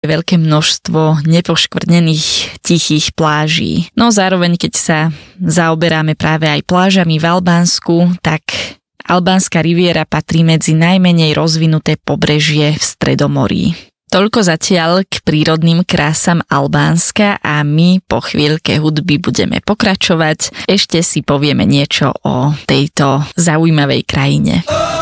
veľké množstvo nepoškvrnených tichých pláží. No zároveň, keď sa zaoberáme práve aj plážami v Albánsku, tak Albánska riviera patrí medzi najmenej rozvinuté pobrežie v Stredomorí. Toľko zatiaľ k prírodným krásam Albánska a my po chvíľke hudby budeme pokračovať. Ešte si povieme niečo o tejto zaujímavej krajine.